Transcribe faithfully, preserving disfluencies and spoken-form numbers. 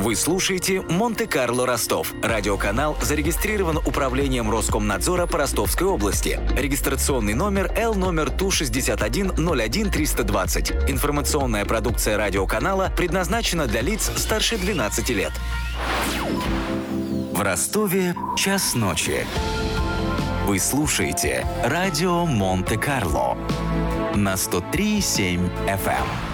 Вы слушаете «Монте-Карло Ростов». Радиоканал зарегистрирован Управлением Роскомнадзора по Ростовской области. Регистрационный номер Л номер Ту шестьдесят один ноль один триста двадцать. Информационная продукция радиоканала предназначена для лиц старше двенадцати лет. В Ростове час ночи. Вы слушаете радио Монте-Карло на сто три и семь эф эм.